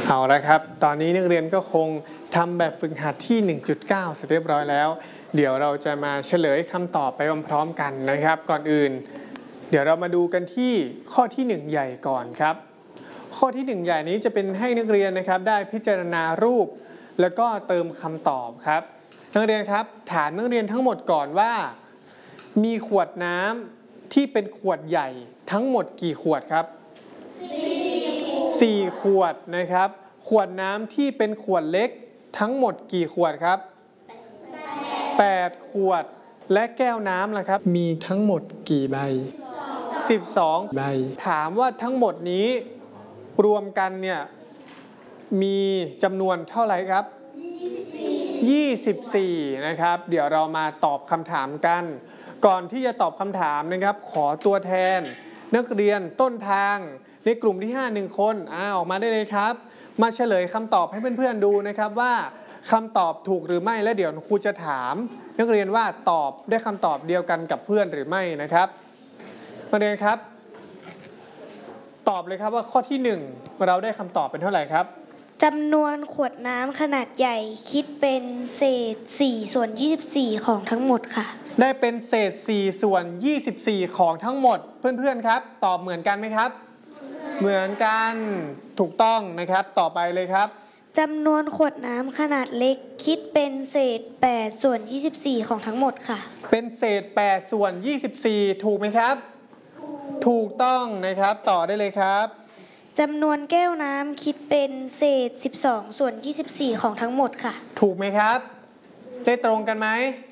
เอาละครับตอนนี้นักเรียนก็คงทำแบบฝึกหัดที่ 1.9 เสร็จเรียบร้อยแล้วเดี๋ยวเราจะมาเฉลยคำตอบไปพร้อมๆกันนะครับก่อนอื่นเดี๋ยวเรามาดูกันที่ข้อที่1ใหญ่ก่อนครับข้อที่1ใหญ่นี้จะเป็นให้นักเรียนนะครับได้พิจารณารูปแล้วก็เติมคำตอบครับนักเรียนครับถามนักเรียนทั้งหมดก่อนว่ามีขวดน้ำที่เป็นขวดใหญ่ทั้งหมดกี่ขวดครับ4 ขวดนะครับขวดน้ำที่เป็นขวดเล็กทั้งหมดกี่ขวดครับ8 ขวดและแก้วน้ำล่ะครับมีทั้งหมดกี่ใบ12 ใบถามว่าทั้งหมดนี้รวมกันเนี่ยมีจำนวนเท่าไหร่ครับ24นะครับเดี๋ยวเรามาตอบคำถามกันก่อนที่จะตอบคำถามนะครับขอตัวแทนนักเรียนต้นทางในกลุ่มที่5 1 คนออกมาได้เลยครับมาเฉลยคำตอบให้เพื่อนๆดูนะครับว่าคำตอบถูกหรือไม่และเดี๋ยวครูจะถามนักเรียนว่าตอบได้คำตอบเดียวกันกับเพื่อนหรือไม่นะครับนักเรียนครับตอบเลยครับว่าข้อที่1เราได้คำตอบเป็นเท่าไหร่ครับจำนวนขวดน้ำขนาดใหญ่คิดเป็นเศษ4ส่วน24ของทั้งหมดค่ะได้เป็นเศษ4ส่วน24ของทั้งหมดเพื่อนๆครับตอบเหมือนกันไหมครับเหมือนกันถูกต้องนะครับต่อไปเลยครับจำนวนขวดน้ำขนาดเล็กคิดเป็นเศษ8ส่วน24ของทั้งหมดค่ะเป็นเศษ8ส่วน24ถูกไหมครับถูกต้องนะครับต่อได้เลยครับจำนวนแก้วน้ำคิดเป็นเศษ12ส่วน24ของทั้งหมดค่ะถูกไหมครับได้ตรงกันไหม